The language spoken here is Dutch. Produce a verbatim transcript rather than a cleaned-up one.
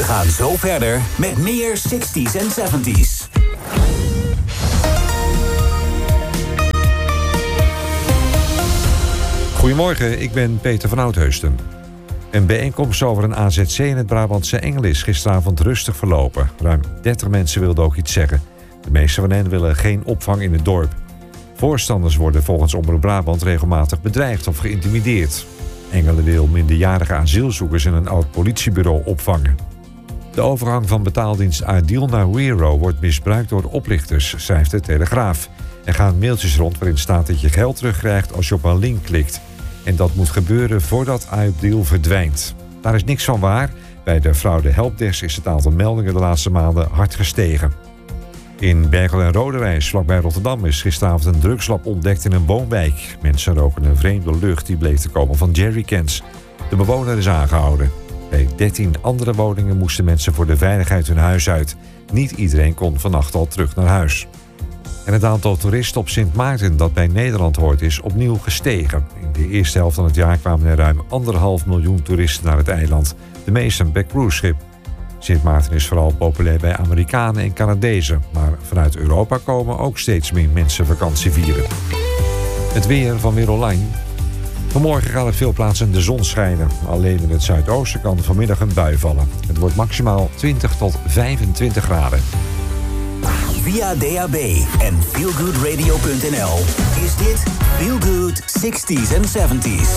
We gaan zo verder met meer zestig's en zeventig's. Goedemorgen, ik ben Peter van Oudheusden. Een bijeenkomst over een A Z C in het Brabantse Engelen is gisteravond rustig verlopen. Ruim dertig mensen wilden ook iets zeggen. De meeste van hen willen geen opvang in het dorp. Voorstanders worden volgens Omroep Brabant regelmatig bedreigd of geïntimideerd. Engelen wil minderjarige asielzoekers in een oud politiebureau opvangen. De overgang van betaaldienst Ideal naar Wero wordt misbruikt door oplichters, schrijft de Telegraaf. Er gaan mailtjes rond waarin staat dat je geld terugkrijgt als je op een link klikt. En dat moet gebeuren voordat Ideal verdwijnt. Daar is niks van waar. Bij de fraude helpdesk is het aantal meldingen de laatste maanden hard gestegen. In Berkel en Roderijs, vlakbij Rotterdam, is gisteravond een drugslab ontdekt in een woonwijk. Mensen roken een vreemde lucht die bleek te komen van jerrycans. De bewoner is aangehouden. Bij dertien andere woningen moesten mensen voor de veiligheid hun huis uit. Niet iedereen kon vannacht al terug naar huis. En het aantal toeristen op Sint Maarten dat bij Nederland hoort is opnieuw gestegen. In de eerste helft van het jaar kwamen er ruim anderhalf miljoen toeristen naar het eiland. De meesten per cruiseschip. Sint Maarten is vooral populair bij Amerikanen en Canadezen. Maar vanuit Europa komen ook steeds meer mensen vakantie vieren. Het weer van Weer Online. Vanmorgen gaat op veel plaatsen de zon schijnen. Alleen in het zuidoosten kan vanmiddag een bui vallen. Het wordt maximaal twintig tot vijfentwintig graden. Via D A B en feelgoodradio punt n l is dit Feel Good zestig's en zeventig's.